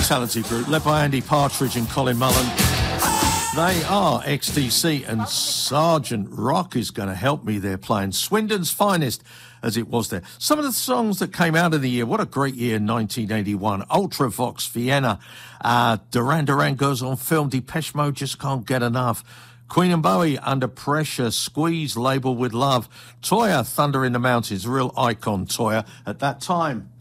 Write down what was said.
talented group led by Andy Partridge and Colin Mullen. They are XTC, and Sergeant Rock is going to help me. They're playing Swindon's Finest, as it was there. Some of the songs that came out of the year, what a great year, 1981. Ultravox, Vienna, Duran Duran goes on film, Depeche Mode, Just Can't Get Enough. Queen and Bowie, Under Pressure, Squeeze, Label with Love. Toyah, Thunder in the Mountains, real icon, Toyah, at that time.